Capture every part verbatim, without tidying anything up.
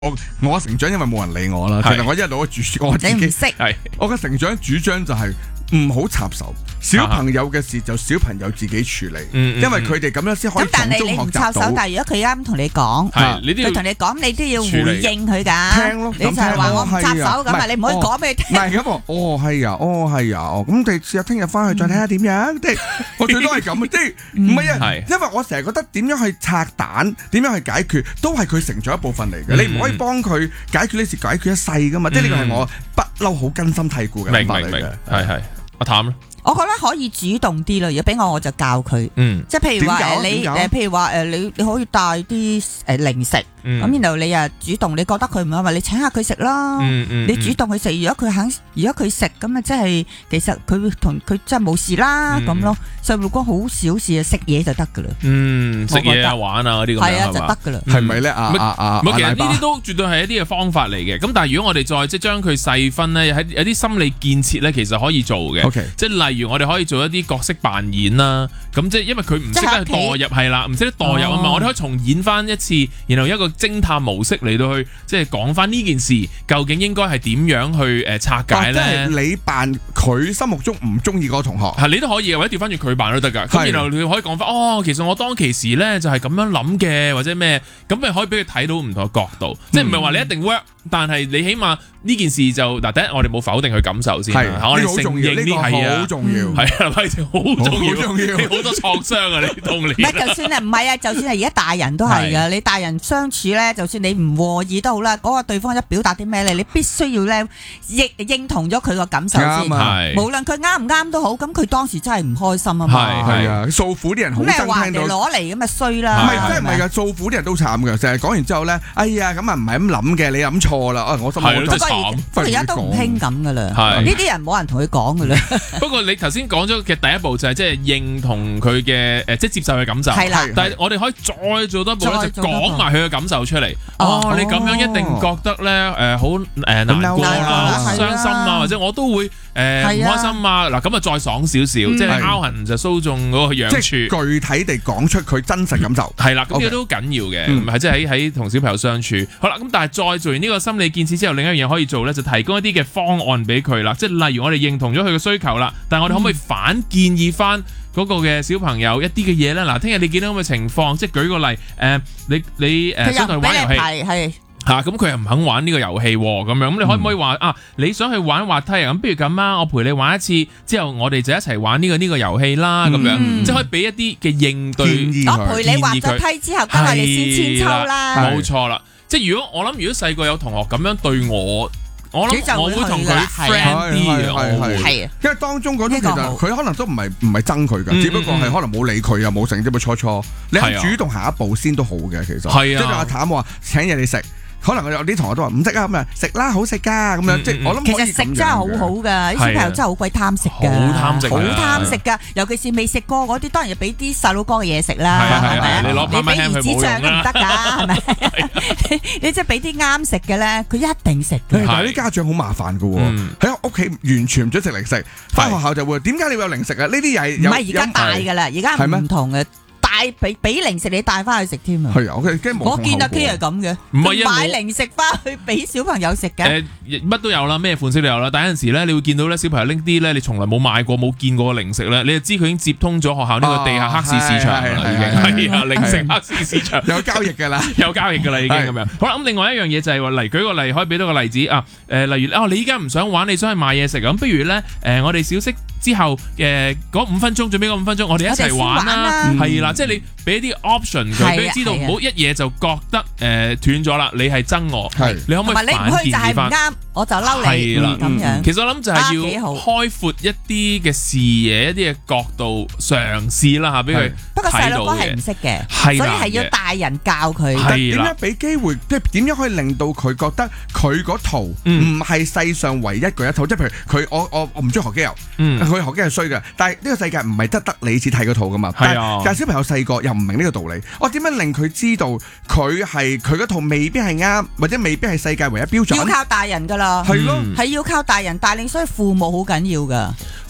我我嘅成長因為冇人理我啦，其實我一路主我自己你唔識， 我嘅成長主張就係唔好插手小朋友嘅事，就小朋友自己處理，因為佢哋咁樣先可以從中學習到。 咁但係你唔插手，但係如果佢啱同你講，佢同你講，你都要回應佢㗎。 聽咯， 你就係話我唔插手咁啊，你唔可以講俾佢聽。 唔係咁喎，哦係啊，哦係啊，哦咁你試下聽日翻去再睇下點樣。即係我最多係咁啊，即係唔係啊？因為我成日覺得點樣去拆彈，點樣去解決，都係佢成長一部分嚟嘅。你唔可以幫佢解決呢事，解決一世㗎嘛。即係呢個係我不嬲好根深蒂固嘅諗法嚟嘅。 係係，阿譚咧。 我覺得可以主動啲咯，如果俾我我就教佢，嗯、即係譬如話誒你誒，譬如話誒你你可以帶啲誒零食，咁、嗯、然後你啊主動，你覺得佢唔啱，咪你請下佢食咯，嗯嗯、你主動去食，如果佢肯，如果佢食咁啊，即係其實佢會同佢即係冇事啦咁、嗯、咯。細路哥好小事啊，食嘢就得噶啦， 嗯，食嘢啊玩啊嗰啲咁樣係啊就得噶啦， 係咪咧？啊啊啊！ 其實呢啲都絕對係一啲嘅方法嚟嘅。咁但係如果我哋再即係將佢細分咧，喺有啲心理建設咧，其實可以做嘅。 Okay. 即係例如我哋可以做一啲角色扮演啦。咁即係因為佢唔識得代入係啦，唔識得代入啊嘛，哦、我哋可以重演翻一次，然後一個偵探模式嚟到去即係講翻呢件事究竟應該係點樣去誒拆解咧？ 即係你扮佢心目中唔中意嗰個同學， 係你都可以，或者調翻轉佢扮都得㗎。咁然後你可以講翻哦，其實我當其時咧就係咁樣諗嘅，或者咩咁咪可以俾佢睇到唔同嘅角度，嗯、即係唔係話你一定 work，但係你起碼呢件事就嗱，第一我哋冇否定佢感受先，我哋承認呢係啊， 好重要， 係啊，好重要，你好多創傷啊，你童年。 唔係就算係唔係啊，就算係而家大人都係㗎，你大人相處咧，就算你唔和意都好啦，嗰個對方一表達啲咩咧，你必須要咧認認同咗佢個感受先，無論佢啱唔啱都好，咁佢當時真係唔開心啊嘛。 係係啊，訴苦啲人好憎聽到。咩話人哋攞嚟咁咪衰啦？ 唔係真係唔係㗎，訴苦啲人都慘㗎，成日講完之後咧，哎呀咁啊唔係咁諗嘅，你諗錯啦，我心諗真係慘。 不過而家都唔興咁㗎啦，呢啲人冇人同佢講㗎啦。 不過你頭先講咗嘅第一步就係即係認同佢嘅誒，即係接受佢感受。 係啦， 但係我哋可以再做多一步咧，就講埋佢嘅感受出嚟。哦，你咁樣一定覺得咧誒好誒難過啦，好傷心啊，或者我都會誒唔開心啊。嗱咁啊再爽少少，即係拗痕就騷中嗰個癢處。 即係具體地講出佢真實感受。 係啦，咁呢個都緊要嘅，係即係喺喺同小朋友相處。好啦，咁但係再做完呢個心理建設之後，另一樣嘢可以做咧，就提供一啲嘅方案俾佢啦。即係例如我哋認同咗佢嘅需求啦，但係我哋可唔可以反建議翻嗰個嘅小朋友一啲嘅嘢咧？嗱，聽日你見到咁嘅情況，即係舉個例，誒、呃，你你誒想同佢玩遊戲，係嚇，咁佢又唔肯玩呢個遊戲喎，咁樣，咁你可唔可以話、嗯、啊？你想去玩滑梯啊？咁不如咁啊，我陪你玩一次，之後我哋就一齊玩呢、這個呢、這個遊戲啦，咁、嗯、樣，即係可以俾一啲嘅應對建議佢。我陪你滑咗梯之後，跟住你先千秋啦。冇錯啦，即係如果我諗，如果細個有同學咁樣對我。我諗我會同佢 friend 啲嘅，我會係啊，因為當中嗰種其實佢可能都唔係唔係憎佢㗎，只不過係可能冇理佢啊，冇成啲咁嘅初初，你係主動行一步先都好嘅，其實。係啊，即係阿譚話請嘢你食。可能有啲同學都話唔識啊，咁啊食啦，好食噶咁樣，即係我諗。其實食真係好好噶，啲小朋友真係好鬼貪食噶， 好貪食， 好貪食噶。尤其是未食過嗰啲，當然要俾啲細佬哥嘅嘢食啦，係咪？ 你攞媽媽輕佢冇用啦。你俾魚子醬都唔得㗎，係咪？你即係俾啲啱食嘅咧，佢一定食。 但係啲家長好麻煩㗎喎，喺屋企完全唔准食零食，翻學校就會點解你會有零食啊？呢啲又係唔係而家大㗎啦？而家唔同嘅。帶俾俾零食你帶翻去食添啊！ 係啊，我驚冇。 我見阿 K 係咁嘅， 唔係買零食翻去俾小朋友食嘅。 誒，乜都有啦，咩款式都有啦。但係有陣時咧，你會見到咧，小朋友拎啲咧，你從來冇買過、冇見過嘅零食咧，你就知佢已經接通咗學校呢個地下黑市市場啦，已經係啊，零食黑市市場有交易㗎啦， 有交易㗎啦，已經咁樣。好啦，咁另外一樣嘢就係話嚟舉個例，可以俾到個例子啊。誒，例如哦，你依家唔想玩，你想去買嘢食咁，不如咧誒，我哋小息之後誒嗰五分鐘，最尾嗰五分鐘，我哋一齊玩啦，係啦，即係你俾啲 option 佢，俾佢知道唔好一嘢就覺得誒斷咗啦，你係憎我，你可唔可以反建議翻？ 啱，我就嬲你咁樣。 其實我諗就係要開闊一啲嘅視野，一啲嘅角度嘗試啦嚇，俾佢。 不過細路哥係唔識嘅，所以係要大人教佢。 點樣俾機會？即係點樣可以令到佢覺得佢嗰套唔係世上唯一嗰一套？即係譬如佢，我我我唔中意學機油，佢學機係衰嘅，但係呢個世界唔係得得你只睇嗰套噶嘛。但係小朋友細個又唔明呢個道理，我點樣令佢知道佢係佢嗰套未必係啱，或者未必係世界唯一標準？要靠大人噶啦，係咯，係要靠大人帶領，所以父母好緊要噶。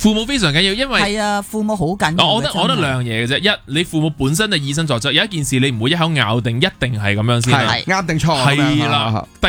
父母非常緊要，因為係啊，父母好緊要。 我覺得我覺得兩樣嘢嘅啫，一你父母本身就以身作則，有一件事你唔會一口咬定一定係咁樣先， 啱定錯係啦。